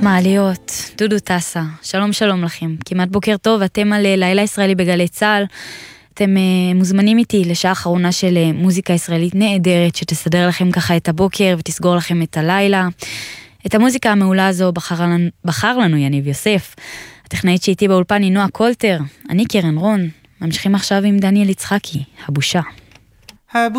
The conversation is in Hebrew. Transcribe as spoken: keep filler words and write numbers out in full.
מעליות, דודו טסה, שלום שלום לכם, כמעט בוקר טוב, אתם על לילה ישראלי בגלי צהל, אתם uh, מוזמנים איתי לשעה האחרונה של uh, מוזיקה ישראלית נהדרת, שתסדר לכם ככה את הבוקר ותסגור לכם את הלילה. את המוזיקה המעולה הזו בחר לנו, בחר לנו יניב יוסף, הטכנאית שאיתי באולפן היא נועה קולטר, אני קרן רון, ממשיכים עכשיו עם דניאל יצחקי, הבושה.